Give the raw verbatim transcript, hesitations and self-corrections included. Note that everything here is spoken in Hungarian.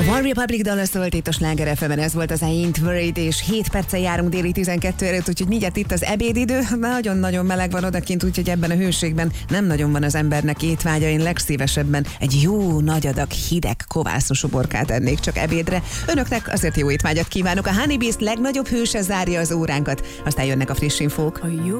A One Republic dala szólt itt a Sláger ef em-en, ez volt az I Ain't Worried, és hét perccel járunk déli tizenkettő előtt, úgyhogy mindjárt itt az ebédidő, nagyon-nagyon meleg van odakint, úgyhogy ebben a hőségben nem nagyon van az embernek étvágya, én legszívesebben egy jó nagy adag hideg kovászos uborkát ennék csak ebédre. Önöknek azért jó étvágyat kívánok, a Honey Beast legnagyobb hőse zárja az óránkat, aztán jönnek a friss infók. A jó